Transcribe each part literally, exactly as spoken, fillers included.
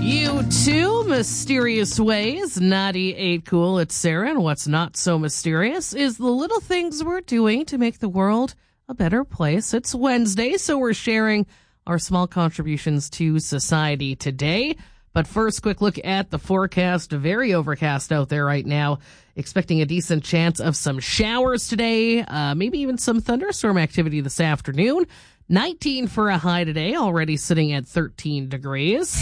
You too, Mysterious Ways, ninety-eight Cool. It's Sarah, and what's not so mysterious is the little things we're doing to make the world a better place. It's Wednesday, so we're sharing our small contributions to society today. But first, quick look at the forecast. Very overcast out there right now. Expecting a decent chance of some showers today, uh, maybe even some thunderstorm activity this afternoon. nineteen for a high today, already sitting at thirteen degrees.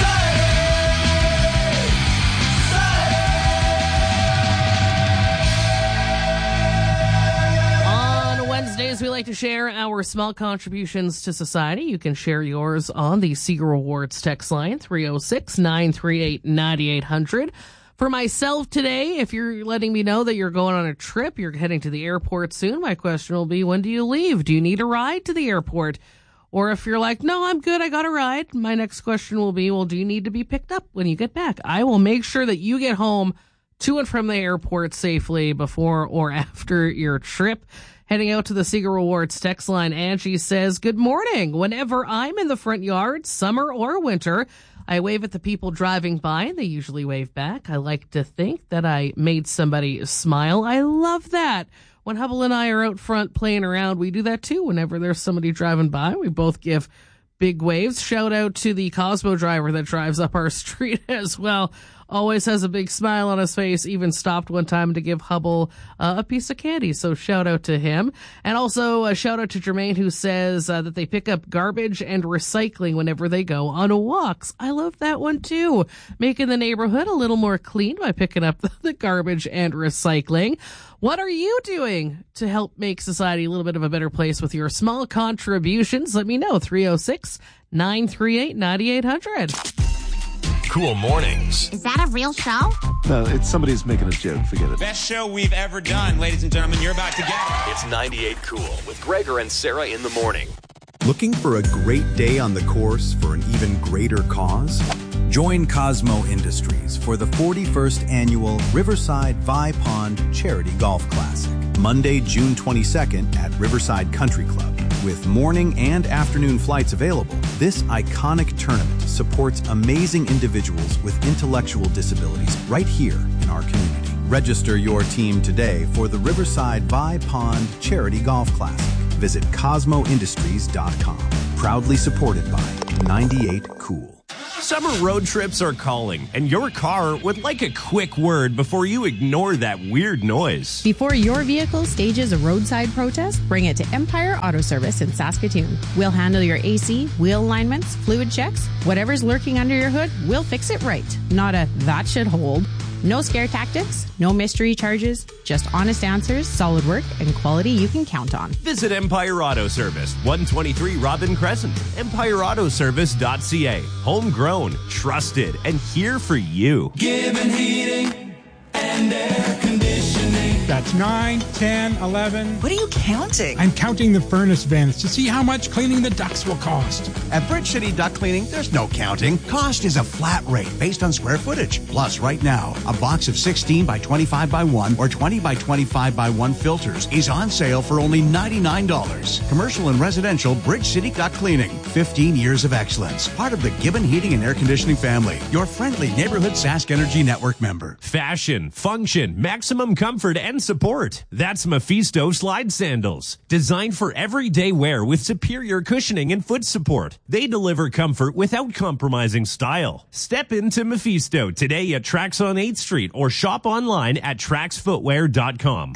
Wednesdays, we like to share our small contributions to society. You can share yours on the Seeger Awards text line, three oh six, nine three eight, nine eight hundred. For myself today, if you're letting me know that you're going on a trip, you're heading to the airport soon, my question will be, when do you leave? Do you need a ride to the airport? Or if you're like, no, I'm good, I got a ride, my next question will be, well, do you need to be picked up when you get back? I will make sure that you get home to and from the airport safely before or after your trip. Heading out to the Seeger Awards text line, Angie says, good morning. Whenever I'm in the front yard, summer or winter, I wave at the people driving by, and they usually wave back. I like to think that I made somebody smile. I love that. When Hubble and I are out front playing around, we do that too. Whenever there's somebody driving by, we both give big waves. Shout out to the Cosmo driver that drives up our street as well. Always has a big smile on his face, even stopped one time to give Hubble uh, a piece of candy. So shout out to him. And also a shout out to Jermaine, who says uh, that they pick up garbage and recycling whenever they go on walks. I love that one too. Making the neighborhood a little more clean by picking up the garbage and recycling. What are you doing to help make society a little bit of a better place with your small contributions? Let me know. three oh six, nine three eight, nine eight hundred. Cool Mornings. Is that a real show? No, it's somebody's making a joke. Forget it. Best show we've ever done, ladies and gentlemen. You're about to get it. It's ninety-eight Cool with Gregor and Sarah in the morning. Looking for a great day on the course for an even greater cause? Join Cosmo Industries for the forty-first annual Riverside Vi Pond Charity Golf Classic, Monday, June twenty-second at Riverside Country Club. With morning and afternoon flights available, this iconic tournament supports amazing individuals with intellectual disabilities right here in our community. Register your team today for the Riverside Vi Pond Charity Golf Classic. Visit cosmo industries dot com. Proudly supported by ninety-eight Cool. Summer road trips are calling, and your car would like a quick word before you ignore that weird noise. Before your vehicle stages a roadside protest, bring it to Empire Auto Service in Saskatoon. We'll handle your A C, wheel alignments, fluid checks. Whatever's lurking under your hood, we'll fix it right. Not a that should hold. No scare tactics, no mystery charges, just honest answers, solid work, and quality you can count on. Visit Empire Auto Service, one twenty-three Robin Crescent, empire auto service dot c a. Homegrown, trusted, and here for you. Given heating and air conditioning. That's nine, ten, eleven. What are you counting? I'm counting the furnace vents to see how much cleaning the ducts will cost. At Bridge City Duct Cleaning, there's no counting. Cost is a flat rate based on square footage. Plus, right now, a box of sixteen by twenty-five by one or twenty by twenty-five by one filters is on sale for only ninety-nine dollars. Commercial and residential Bridge City Duct Cleaning. fifteen years of excellence. Part of the Gibbon Heating and Air Conditioning family. Your friendly neighborhood Sask Energy Network member. Fashion, function, maximum comfort, and support. That's Mephisto Slide Sandals. Designed for everyday wear with superior cushioning and foot support. They deliver comfort without compromising style. Step into Mephisto today at Trax on eighth Street or shop online at trax footwear dot com.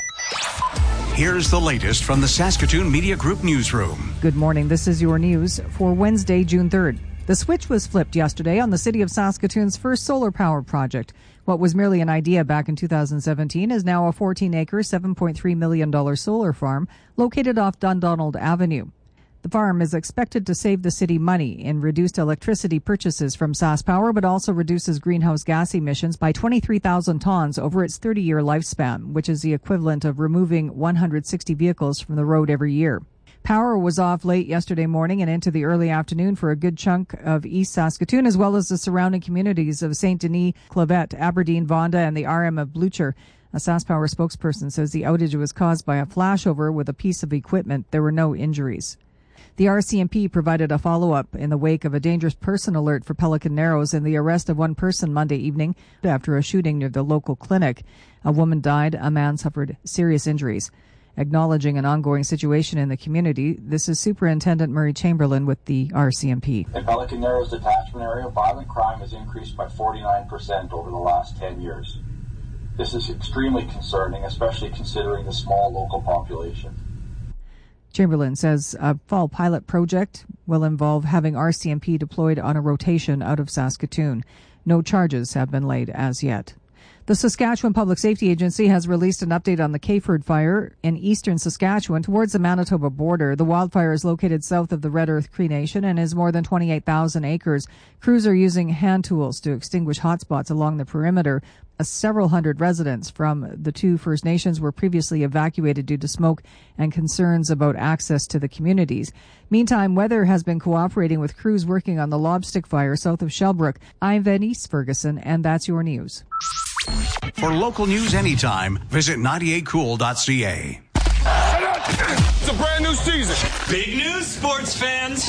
Here's the latest from the Saskatoon Media Group newsroom. Good morning. This is your news for Wednesday, June third. The switch was flipped yesterday on the City of Saskatoon's first solar power project. What was merely an idea back in two thousand seventeen is now a fourteen-acre, seven point three million dollars solar farm located off Dundonald Avenue. The farm is expected to save the city money in reduced electricity purchases from SaskPower, but also reduces greenhouse gas emissions by twenty-three thousand tons over its thirty-year lifespan, which is the equivalent of removing one hundred sixty vehicles from the road every year. Power was off late yesterday morning and into the early afternoon for a good chunk of East Saskatoon, as well as the surrounding communities of Saint Denis, Clavette, Aberdeen, Vonda, and the R M of Blucher. A SaskPower spokesperson says the outage was caused by a flashover with a piece of equipment. There were no injuries. The R C M P provided a follow-up in the wake of a dangerous person alert for Pelican Narrows and the arrest of one person Monday evening after a shooting near the local clinic. A woman died, a man suffered serious injuries. Acknowledging an ongoing situation in the community, this is Superintendent Murray Chamberlain with the R C M P. In Pelican Narrows detachment area, violent crime has increased by forty-nine percent over the last ten years. This is extremely concerning, especially considering the small local population. Chamberlain says a fall pilot project will involve having R C M P deployed on a rotation out of Saskatoon. No charges have been laid as yet. The Saskatchewan Public Safety Agency has released an update on the Kayford fire in eastern Saskatchewan towards the Manitoba border. The wildfire is located south of the Red Earth Cree Nation and is more than twenty-eight thousand acres. Crews are using hand tools to extinguish hotspots along the perimeter. Several hundred residents from the two First Nations were previously evacuated due to smoke and concerns about access to the communities. Meantime, weather has been cooperating with crews working on the Lobstick fire south of Shellbrook. I'm Venice Ferguson, and that's your news. For local news anytime, visit ninety-eight cool dot c a. It's a brand new season. Big news, sports fans.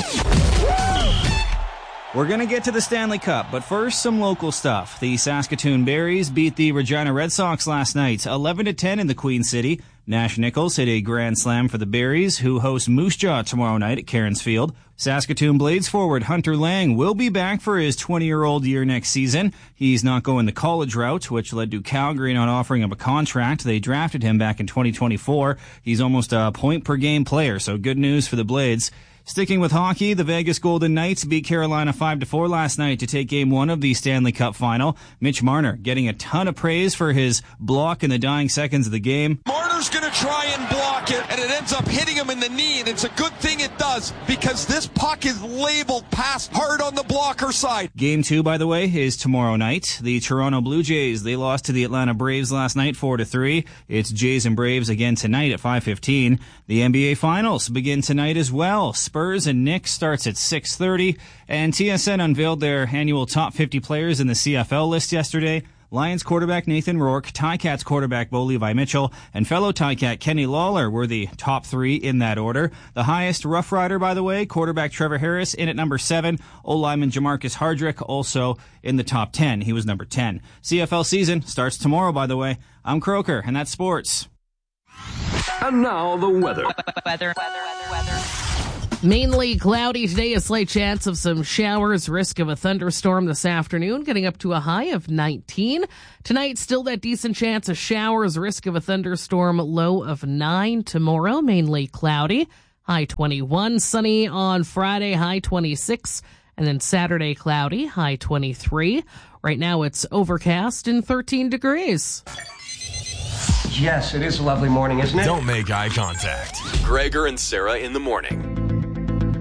We're going to get to the Stanley Cup, but first, some local stuff. The Saskatoon Berries beat the Regina Red Sox last night, eleven to ten in the Queen City. Nash Nichols hit a grand slam for the Berries, who host Moose Jaw tomorrow night at Cairns Field. Saskatoon Blades forward Hunter Lang will be back for his twenty-year-old year next season. He's not going the college route, which led to Calgary not offering him a contract. They drafted him back in twenty twenty-four. He's almost a point-per-game player, so good news for the Blades. Sticking with hockey, the Vegas Golden Knights beat Carolina five to four last night to take game one of the Stanley Cup final. Mitch Marner getting a ton of praise for his block in the dying seconds of the game. Marner's going to try and block it, and it ends up hitting him in the knee, and it's a good thing it does because this puck is labeled pass hard on the blocker side. Game two, by the way, is tomorrow night. The Toronto Blue Jays, they lost to the Atlanta Braves last night four to three. It's Jays and Braves again tonight at five fifteen. The N B A Finals begin tonight as well. Spurs and Knicks starts at six thirty, and T S N unveiled their annual top fifty players in the C F L list yesterday. Lions quarterback Nathan Rourke, Ticats quarterback Bo Levi Mitchell, and fellow Ticat Kenny Lawler were the top three in that order. The highest Rough Rider, by the way, quarterback Trevor Harris in at number seven. O-lineman Jamarcus Hardrick also in the top ten. He was number ten. C F L season starts tomorrow, by the way. I'm Croker, and that's sports. And now the weather. Weather, weather, weather, weather. Mainly cloudy today, a slight chance of some showers, risk of a thunderstorm this afternoon, getting up to a high of nineteen. Tonight, still that decent chance of showers, risk of a thunderstorm, low of nine. Tomorrow, mainly cloudy, high twenty-one. Sunny on Friday, high twenty-six. And then Saturday, cloudy, high twenty-three. Right now, it's overcast and thirteen degrees. Yes, it is a lovely morning, isn't it? Don't make eye contact. Gregor and Sarah in the morning.